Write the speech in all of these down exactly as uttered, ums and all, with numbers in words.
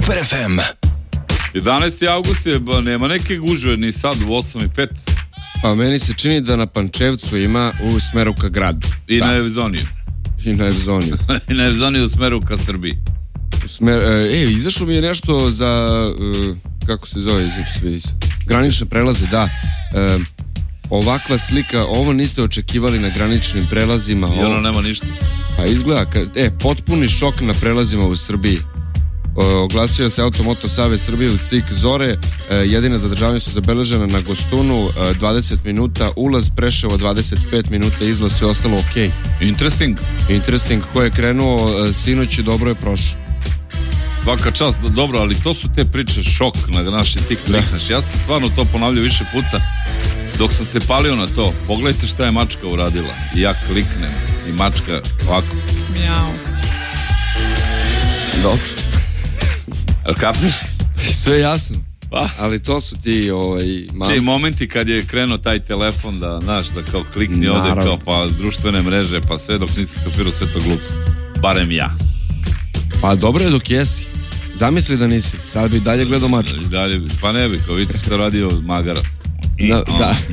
Super ef em. jedanaesti avgust je, ba, nema neke gužve ni sad u osam i pet. Pa meni se čini da na Pančevcu ima u smeru ka gradu. I da. na Evzoniju. I na Evzoniju. I na Evzoniju u smeru ka Srbiji. U smer, e, izašlo mi je nešto za, uh, kako se zove, izviš, granične prelaze, da. E, ovakva slika, ovo niste očekivali na graničnim prelazima. I ono nema ništa. Pa izgleda, e, potpuni šok na prelazima u Srbiji. O, oglasio se Automoto Savez Srbije u C I K Zore, e, jedina zadržavanja su zabeležena na Gostunu, e, dvadeset minuta, ulaz Preševo dvadeset pet minuta, izlaz, sve ostalo ok. Interesting. Interesting, ko je krenuo e, sinoć, dobro je prošao. Svaka čast, dobro, ali to su te priče šok na naši tik klikneš. Ja sam stvarno to ponavljao više puta dok sam se palio na to. Pogledajte šta je mačka uradila. I ja kliknem i mačka ovako. Mjau. Dobro. Ali kapiš? Sve jasno. Pa? Ali to su ti ovaj, malci. Ti momenti kad je krenuo taj telefon da, znaš, da kao klikni ovde, kao pa društvene mreže, pa sve dok nisi skapirao sve to glupost. Barem ja. Pa dobro je dok jesi. Zamisli da nisi, sad bi dalje gledao mačku. Dalje, pa ne bi, kao vidite što radio magarac. I, da, on, da.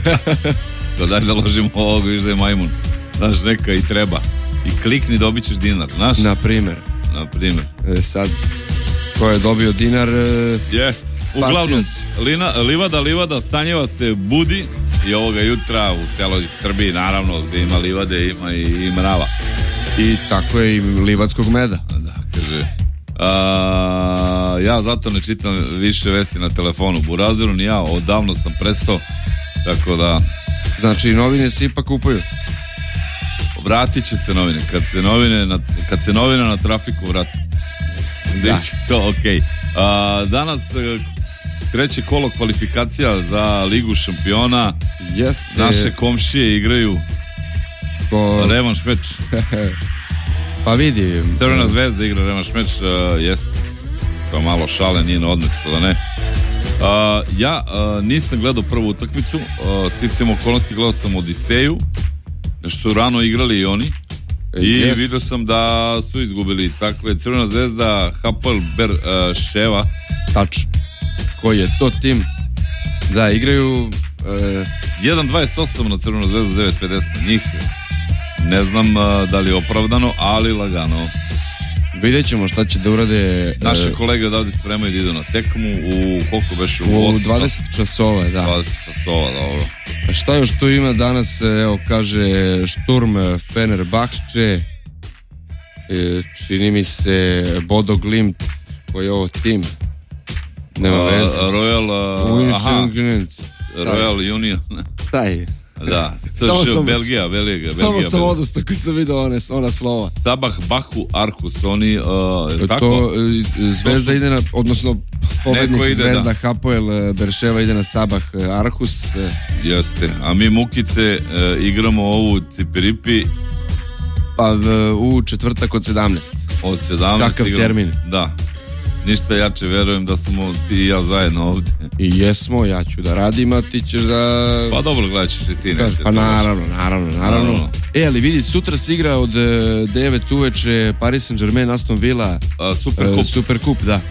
Da daj da ložimo ovoga, viš da je majmun. Znaš, neka i treba. I klikni, dobit ćeš dinar, znaš? Na primer. Na primer. E, sad, ko je dobio dinar... E, Jest. Uglavnom, Lina, livada, livada, Stanjeva se budi i ovoga jutra u celoj Srbiji, naravno, gde ima livade, ima i, i mrava. I tako je i livadskog meda. Da, kaže... A, ja zato ne čitam više vesti na telefonu. Burazeru ni ja, odavno sam prestao. Tako da... Znači novine se ipak kupuju. Vratit će se novine. Kad se novine na, kad se novine na trafiku vrati. Da. To okej. Okay. Danas treće kolo kvalifikacija za Ligu šampiona. Jeste. Naše komšije igraju Ko... revanš meč. Pa vidi. Crvena zvezda igra revanš meč, uh, jest to malo šale, nije na odmet, što da ne. Uh, ja uh, nisam gledao prvu utakmicu, uh, sticam okolnosti, gledao sam Odiseju, nešto rano igrali i oni i yes. Vidio sam da su izgubili. Tako je Crvena zvezda Hapoel Ber uh, Ševa. Tačno. Koji je to tim? Da, igraju uh... jedan dvadeset osam na Crvenu zvezdu, devet pedeset na njih. Ne znam uh, da li je opravdano, ali lagano. Vidjet ćemo šta će da urade. Naše uh, kolege odavde spremaju da idu na tekmu u koliko beše u, u dvadeset časova, da. dvadeset časova, dobro. A šta još tu ima danas, evo kaže Šturm Fenerbahče, e, čini mi se Bodo Glimt, koji je ovo tim, nema uh, veze. Royal, uh, aha, Royal Union. Taj. Da, to je Belgija, Belgija. Samo sam odostao kad sam vidio one, ona slova. Sabah, Baku, Arhus, oni, uh, tako? To, Zvezda to ide na, odnosno pobednik ide, Zvezda, da. Hapoel Berševa ide na Sabah, Arhus. Jeste, a mi Mukice uh, igramo ovu Cipiripi. Pa u četvrtak od sedamnaest. Od sedamnaest. Takav igramo, termin. Da. Ništa jače, verujem da smo ti i ja zajedno ovde. I jesmo, ja ću da radim, a ti ćeš da... Pa dobro, gledat ćeš i ti. Da, pa naravno, naravno, naravno, naravno. E, ali vidi, sutra se igra od devet uveče Paris Saint-Germain, Aston Villa, a, Super Kup. Super Kup, da.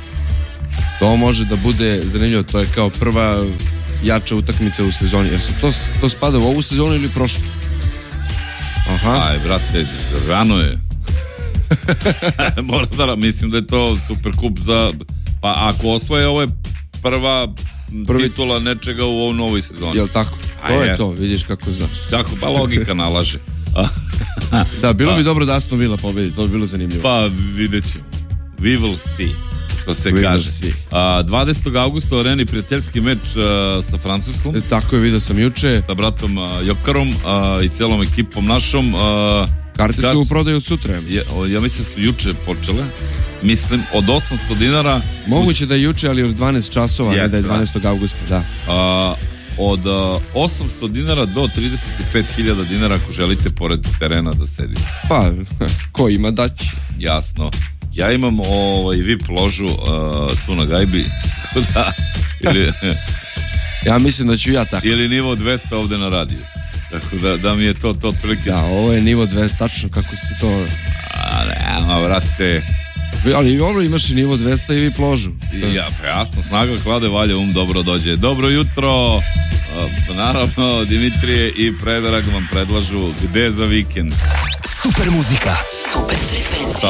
To može da bude zanimljivo, to je kao prva jača utakmica u sezoni. Jer se to, to spada u ovu sezonu ili prošlu? Aha. Aj, brate, rano je. Moram da, mislim da je to Super Kup za, pa ako osvoje, ovo je prva Prvi... titula nečega u ovoj novoj sezoni. Jel tako? To A je, je to, vidiš kako znaš. Tako, pa logika nalaže. Da, bilo bi dobro da Aston Villa pobedi, to bi bilo zanimljivo. Pa vidjet ćemo. We will see, što se We kaže. A, dvadesetog avgusta u Areni prijateljski meč a, sa Francuskom. E, tako je, vidio sam juče. Sa bratom a, Jokarom a, i celom ekipom našom. A, Karte su u prodaju od sutra. Ja, ja mislim da su juče počele. Mislim, od osamsto dinara... Moguće da je juče, ali od dvanaest časova, yes, ne da je dvanaestog avgusta, da. A, od a, osamsto dinara do trideset pet hiljada dinara ako želite pored terena da sedite. Pa, ko ima daći? Jasno. Ja imam ovaj V I P ložu uh, tu na gajbi. Da, ili, ja mislim da ću ja tako. Ili nivo dvesta ovde na radiju. Tako da, da mi je to, to otprilike... Da, ovo je nivo dvesta, tačno kako si to... A, nema, vrate, Ali dobro, imaš i nivo dvesta i vi pložu. I ja, pa jasno, snaga klade valja, um dobro dođe. Dobro jutro, uh, naravno Dimitrije i Predrag vam predlažu gde za vikend. Super muzika, super frekvencija. Sa